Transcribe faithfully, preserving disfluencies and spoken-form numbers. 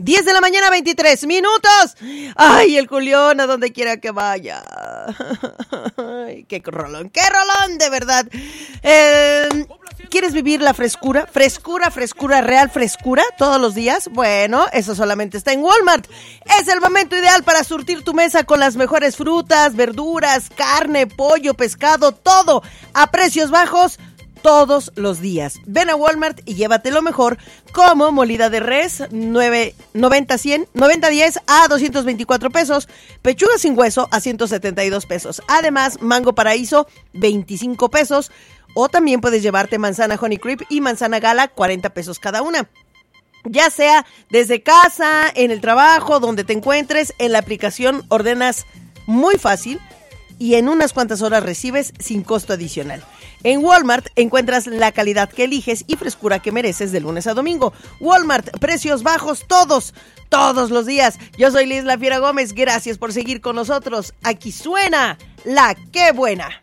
diez de la mañana, veintitrés minutos. Ay, el Julián, a donde quiera que vaya. Ay, qué rolón, qué rolón, de verdad. Eh, ¿Quieres vivir la frescura? Frescura, frescura, real frescura todos los días. Bueno, eso solamente está en Walmart. Es el momento ideal para surtir tu mesa con las mejores frutas, verduras, carne, pollo, pescado, todo a precios bajos todos los días. Ven a Walmart y llévate lo mejor, como molida de res, noventa diez a doscientos veinticuatro pesos, pechuga sin hueso a ciento setenta y dos pesos. Además, mango paraíso, veinticinco pesos, o también puedes llevarte manzana Honey Creep y manzana Gala, cuarenta pesos cada una. Ya sea desde casa, en el trabajo, donde te encuentres, en la aplicación ordenas muy fácil y en unas cuantas horas recibes sin costo adicional. En Walmart encuentras la calidad que eliges y frescura que mereces de lunes a domingo. Walmart, precios bajos todos, todos los días. Yo soy Liz La Fiera Gómez, gracias por seguir con nosotros. Aquí suena La Qué Buena.